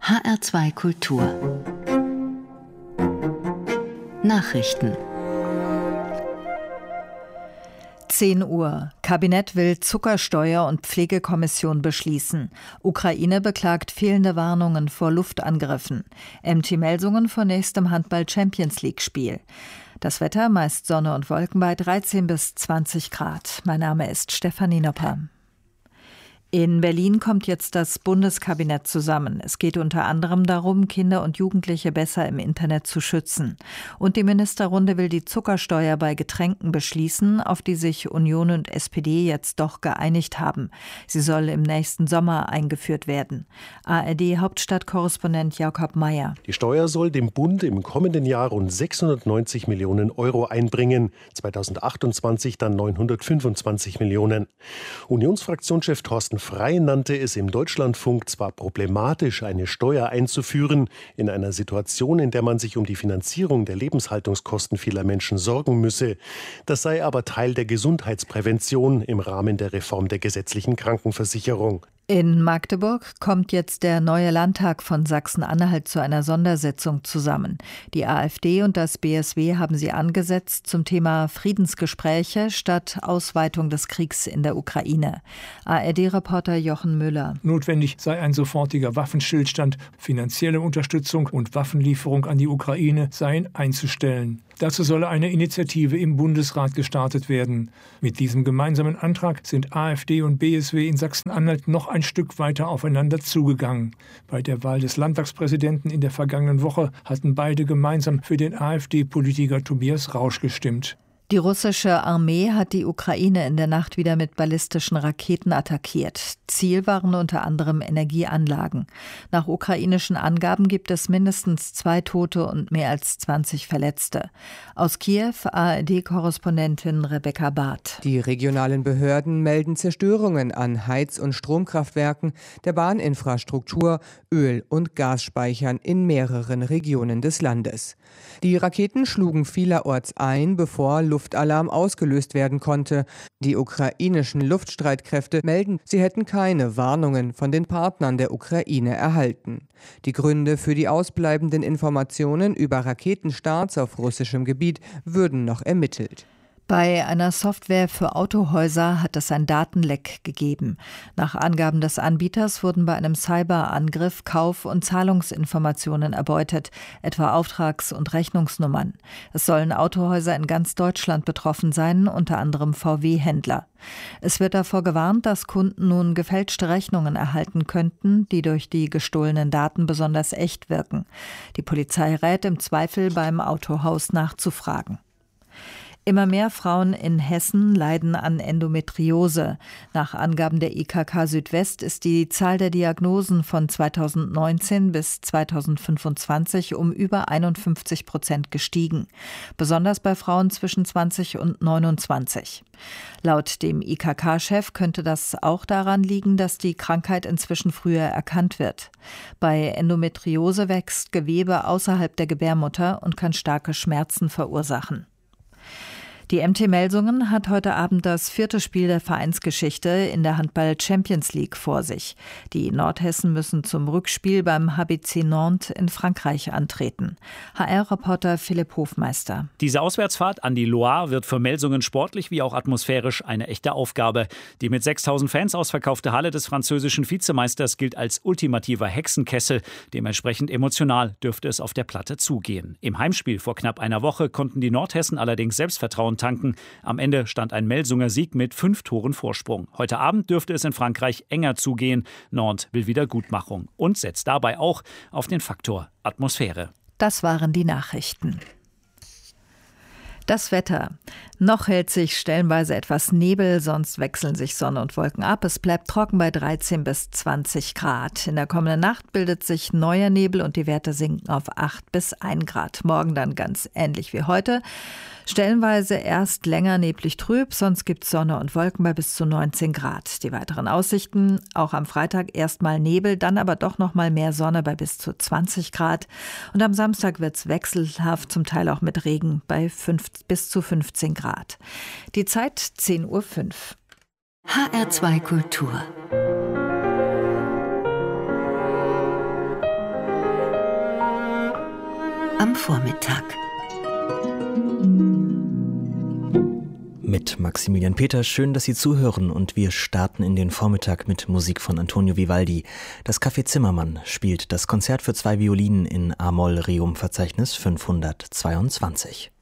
HR2 Kultur Nachrichten 10 Uhr. Kabinett will Zuckersteuer und Pflegekommission beschließen. Ukraine beklagt fehlende Warnungen vor Luftangriffen. MT-Melsungen vor nächstem Handball-Champions-League-Spiel. Das Wetter meist Sonne und Wolken bei 13 bis 20 Grad. Mein Name ist Stefanie Nopper. In Berlin kommt jetzt das Bundeskabinett zusammen. Es geht unter anderem darum, Kinder und Jugendliche besser im Internet zu schützen. Und die Ministerrunde will die Zuckersteuer bei Getränken beschließen, auf die sich Union und SPD jetzt doch geeinigt haben. Sie soll im nächsten Sommer eingeführt werden. ARD-Hauptstadtkorrespondent Jakob Mayer. Die Steuer soll dem Bund im kommenden Jahr rund 690 Millionen Euro einbringen. 2028 dann 925 Millionen. Unionsfraktionschef Thorsten Frey nannte es im Deutschlandfunk zwar problematisch, eine Steuer einzuführen, in einer Situation, in der man sich um die Finanzierung der Lebenshaltungskosten vieler Menschen sorgen müsse. Das sei aber Teil der Gesundheitsprävention im Rahmen der Reform der gesetzlichen Krankenversicherung. In Magdeburg kommt jetzt der neue Landtag von Sachsen-Anhalt zu einer Sondersitzung zusammen. Die AfD und das BSW haben sie angesetzt zum Thema Friedensgespräche statt Ausweitung des Kriegs in der Ukraine. ARD-Reporter Jochen Müller. Notwendig sei ein sofortiger Waffenstillstand, finanzielle Unterstützung und Waffenlieferung an die Ukraine seien einzustellen. Dazu solle eine Initiative im Bundesrat gestartet werden. Mit diesem gemeinsamen Antrag sind AfD und BSW in Sachsen-Anhalt noch ein Stück weiter aufeinander zugegangen. Bei der Wahl des Landtagspräsidenten in der vergangenen Woche hatten beide gemeinsam für den AfD-Politiker Tobias Rausch gestimmt. Die russische Armee hat die Ukraine in der Nacht wieder mit ballistischen Raketen attackiert. Ziel waren unter anderem Energieanlagen. Nach ukrainischen Angaben gibt es mindestens 2 Tote und mehr als 20 Verletzte. Aus Kiew ARD-Korrespondentin Rebecca Barth. Die regionalen Behörden melden Zerstörungen an Heiz- und Stromkraftwerken, der Bahninfrastruktur, Öl- und Gasspeichern in mehreren Regionen des Landes. Die Raketen schlugen vielerorts ein, bevor Luftalarm ausgelöst werden konnte. Die ukrainischen Luftstreitkräfte melden, sie hätten keine Warnungen von den Partnern der Ukraine erhalten. Die Gründe für die ausbleibenden Informationen über Raketenstarts auf russischem Gebiet würden noch ermittelt. Bei einer Software für Autohäuser hat es ein Datenleck gegeben. Nach Angaben des Anbieters wurden bei einem Cyberangriff Kauf- und Zahlungsinformationen erbeutet, etwa Auftrags- und Rechnungsnummern. Es sollen Autohäuser in ganz Deutschland betroffen sein, unter anderem VW-Händler. Es wird davor gewarnt, dass Kunden nun gefälschte Rechnungen erhalten könnten, die durch die gestohlenen Daten besonders echt wirken. Die Polizei rät im Zweifel beim Autohaus nachzufragen. Immer mehr Frauen in Hessen leiden an Endometriose. Nach Angaben der IKK Südwest ist die Zahl der Diagnosen von 2019 bis 2025 um über 51% gestiegen. Besonders bei Frauen zwischen 20 und 29. Laut dem IKK-Chef könnte das auch daran liegen, dass die Krankheit inzwischen früher erkannt wird. Bei Endometriose wächst Gewebe außerhalb der Gebärmutter und kann starke Schmerzen verursachen. Die MT-Melsungen hat heute Abend das 4. Spiel der Vereinsgeschichte in der Handball-Champions-League vor sich. Die Nordhessen müssen zum Rückspiel beim HBC Nantes in Frankreich antreten. HR-Reporter Philipp Hofmeister. Diese Auswärtsfahrt an die Loire wird für Melsungen sportlich wie auch atmosphärisch eine echte Aufgabe. Die mit 6.000 Fans ausverkaufte Halle des französischen Vizemeisters gilt als ultimativer Hexenkessel. Dementsprechend emotional dürfte es auf der Platte zugehen. Im Heimspiel vor knapp einer Woche konnten die Nordhessen allerdings Selbstvertrauen tanken. Am Ende stand ein Melsunger Sieg mit 5 Toren Vorsprung. Heute Abend dürfte es in Frankreich enger zugehen. Nantes will Wiedergutmachung und setzt dabei auch auf den Faktor Atmosphäre. Das waren die Nachrichten. Das Wetter. Noch hält sich stellenweise etwas Nebel, sonst wechseln sich Sonne und Wolken ab. Es bleibt trocken bei 13 bis 20 Grad. In der kommenden Nacht bildet sich neuer Nebel und die Werte sinken auf 8 bis 1 Grad. Morgen dann ganz ähnlich wie heute. Stellenweise erst länger neblig trüb, sonst gibt es Sonne und Wolken bei bis zu 19 Grad. Die weiteren Aussichten, auch am Freitag erstmal Nebel, dann aber doch noch mal mehr Sonne bei bis zu 20 Grad. Und am Samstag wird es wechselhaft, zum Teil auch mit Regen bei 5 bis zu 15 Grad. Die Zeit 10:05 Uhr. HR2 Kultur am Vormittag. Mit Maximilian Peters, schön, dass Sie zuhören, und wir starten in den Vormittag mit Musik von Antonio Vivaldi. Das Café Zimmermann spielt das Konzert für 2 Violinen in A-Moll Rerum Verzeichnis 522.